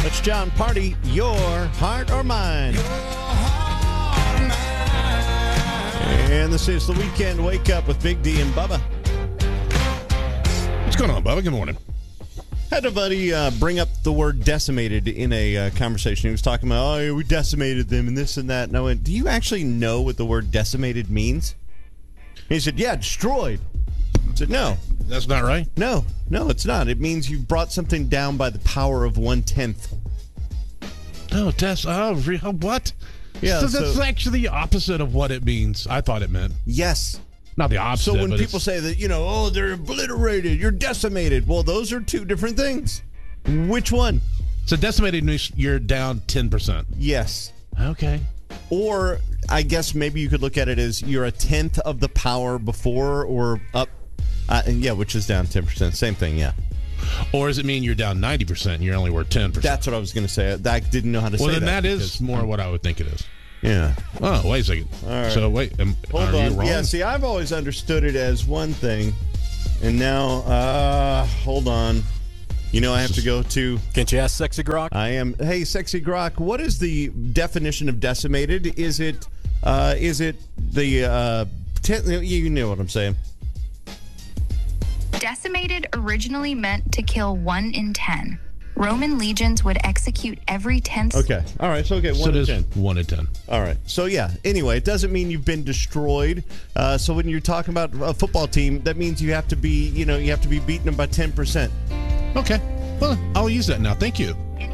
It's John Party, your heart or mine. And this is the weekend wake up with Big D and Bubba. What's going on, Bubba? Good morning. Had a buddy bring up the word decimated in a conversation. He was talking about, we decimated them and this and that. And I went, do you actually know what the word decimated means? And he said, yeah, destroyed. I said, no. That's not right? No, it's not. It means you've brought something down by the power of 1/10. No, what? Yeah, so that's actually the opposite of what it means. I thought it meant. Yes. Not the opposite. So when people say that, they're obliterated, you're decimated. Well, those are two different things. Which one? So decimated means you're down 10%. Yes. Okay. Or I guess maybe you could look at it as you're a tenth of the power before or up. Which is down 10%. Same thing, yeah. Or does it mean you're down 90% and you're only worth 10%? That's what I was going to say. I didn't know how to say that. Well, then that is more what I would think it is. Yeah. Oh, wait a second. All right. So, wait. Hold on. You wrong? Yeah, see, I've always understood it as one thing. And now, hold on. I have to go to... Can't you ask Sexy Grok? I am... Hey, Sexy Grok, what is the definition of decimated? Is it the... you know what I'm saying. Decimated originally meant to kill 1 in 10. Roman legions would execute every 10th. Okay. All right. So, 1 in 10. 1 in 10. All right. So, yeah. Anyway, it doesn't mean you've been destroyed. So, when you're talking about a football team, that means you have to be, you have to be beating them by 10%. Okay. Well, I'll use that now. Thank you.